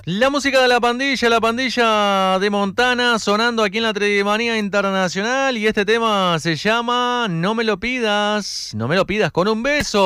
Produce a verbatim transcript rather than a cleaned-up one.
La música de la pandilla, la pandilla de Montana, sonando aquí en la Trimanía Internacional. Y este tema se llama No me lo pidas, no me lo pidas con un beso.